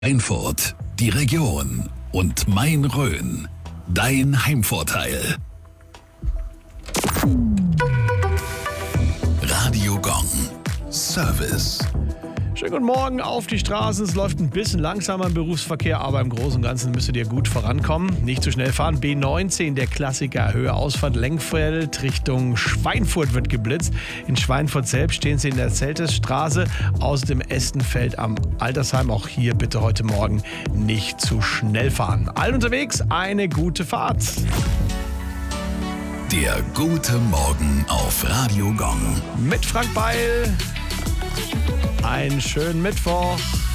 Schweinfurt, die Region und Main-Rhön. Dein Heimvorteil. Radio Gong. Service. Schönen guten Morgen auf die Straßen. Es läuft ein bisschen langsamer im Berufsverkehr, aber im Großen und Ganzen müsstet ihr gut vorankommen. Nicht zu schnell fahren. B19, der Klassiker, Höhe Ausfahrt Lenkfeld Richtung Schweinfurt wird geblitzt. In Schweinfurt selbst stehen sie in der Zeltesstraße. Außerdem Estenfeld am Altersheim. Auch hier bitte heute Morgen nicht zu schnell fahren. Allen unterwegs eine gute Fahrt. Der gute Morgen auf Radio Gong. Mit Frank Beil. Einen schönen Mittwoch.